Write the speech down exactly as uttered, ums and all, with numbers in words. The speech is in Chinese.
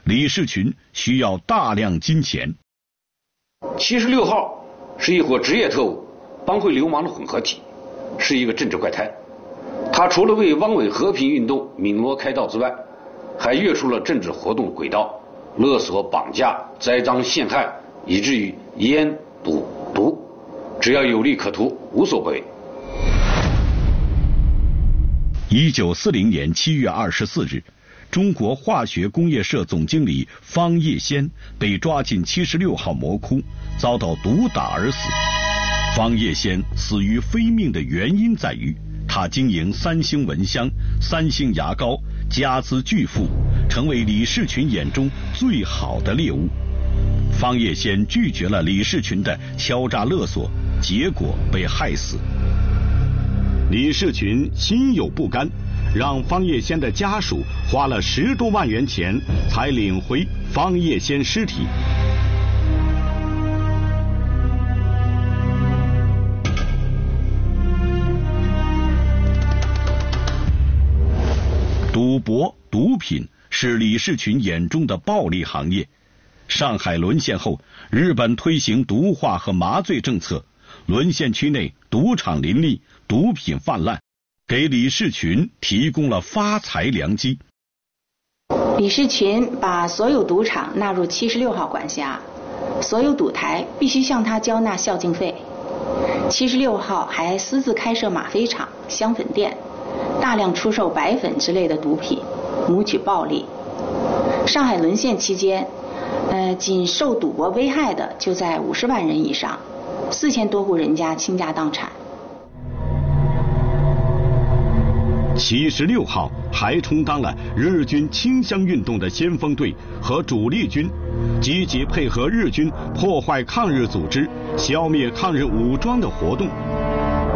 李士群需要大量金钱。 七十六号是一伙职业特务、帮会流氓的混合体，是一个政治怪胎。他除了为汪伪和平运动鸣锣开道之外，还跃出了政治活动轨道，勒索、绑架、栽赃陷害，以至于烟、赌、毒，只要有利可图，无所不为。 一九四零年七月二十四日，中国化学工业社总经理方业先被抓进七十六号魔窟，遭到毒打而死。方业先死于非命的原因在于，他经营三星蚊香、三星牙膏，家资巨富，成为李士群眼中最好的猎物。方业先拒绝了李士群的敲诈勒索，结果被害死。李士群心有不甘，让方业先的家属花了十多万元钱才领回方业先尸体。赌博、毒品是李士群眼中的暴利行业。上海沦陷后，日本推行毒化和麻醉政策，沦陷区内赌场林立，毒品泛滥，给李士群提供了发财良机。 李士群把所有赌场纳入七十六号管辖，所有赌台必须向他交纳孝敬费。七十六号还私自开设吗啡厂、香粉店，大量出售白粉之类的毒品，谋取暴利。上海沦陷期间，呃，仅受赌博危害的就在五十万人以上，四千多户人家倾家荡产。 七十六号还充当了日军清乡运动的先锋队和主力军，积极配合日军破坏抗日组织、消灭抗日武装的活动。